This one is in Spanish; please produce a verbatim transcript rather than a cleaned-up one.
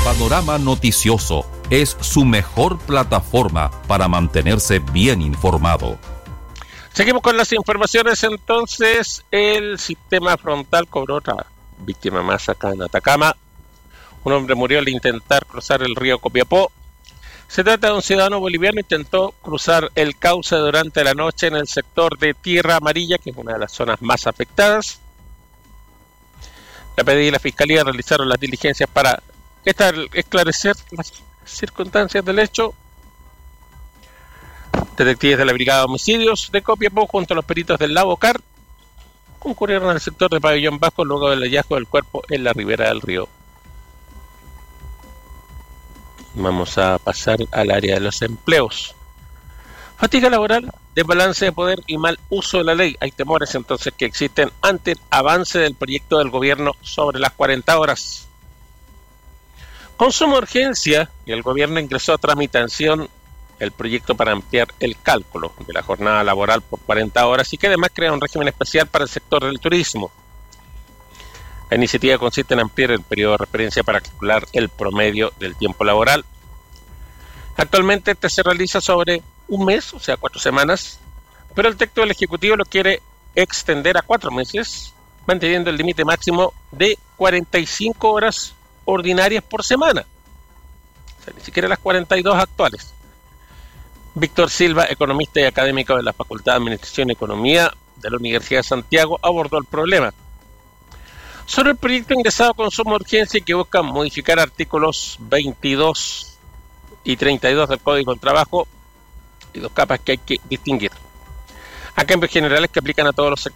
Panorama Noticioso es su mejor plataforma para mantenerse bien informado. Seguimos con las informaciones. Entonces, el sistema frontal cobró otra víctima más acá en Atacama. Un hombre murió al intentar cruzar el río Copiapó. Se trata de un ciudadano boliviano que intentó cruzar el cauce durante la noche en el sector de Tierra Amarilla, que es una de las zonas más afectadas. La P D I y la Fiscalía realizaron las diligencias para esclarecer las circunstancias del hecho. Detectives de la Brigada de Homicidios de Copiapó junto a los peritos del Lavocar concurrieron al sector de Pabellón Bajo luego del hallazgo del cuerpo en la ribera del río. Vamos a pasar al área de los empleos. Fatiga laboral, desbalance de poder y mal uso de la ley. Hay temores entonces que existen ante el avance del proyecto del gobierno sobre las cuarenta horas. Consumo de urgencia, y el gobierno ingresó a tramitación el proyecto para ampliar el cálculo de la jornada laboral por cuarenta horas y que además crea un régimen especial para el sector del turismo. La iniciativa consiste en ampliar el periodo de referencia para calcular el promedio del tiempo laboral. Actualmente este se realiza sobre un mes, o sea, cuatro semanas, pero el texto del Ejecutivo lo quiere extender a cuatro meses, manteniendo el límite máximo de cuarenta y cinco horas ordinarias por semana. O sea, ni siquiera las cuarenta y dos actuales. Víctor Silva, economista y académico de la Facultad de Administración y Economía de la Universidad de Santiago, abordó el problema. Sobre el proyecto ingresado a consumo de urgencia que busca modificar artículos veintidós y treinta y dos del Código del Trabajo, y dos capas que hay que distinguir. A cambios generales que aplican a todos los